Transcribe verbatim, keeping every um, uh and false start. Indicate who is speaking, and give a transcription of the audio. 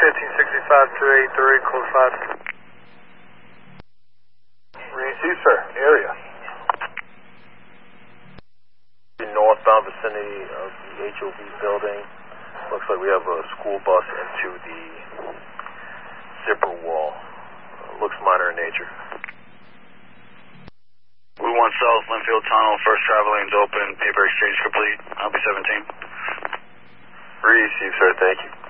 Speaker 1: fifteen sixty-five, two eighty-three, code five.
Speaker 2: Receive, sir. Area. The northbound vicinity of the H O V building. Looks like we have a school bus into the zipper wall. Uh, looks minor in nature.
Speaker 3: We one south, Linfield Tunnel, first travel lane's open, paper exchange complete. I'll be seventeen.
Speaker 2: Receive, sir. Thank you.